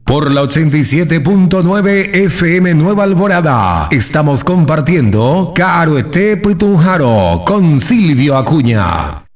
Por la 87.9 FM Nueva Alvorada, estamos compartiendo Caro Este Putunjaro con Silvio Acuña.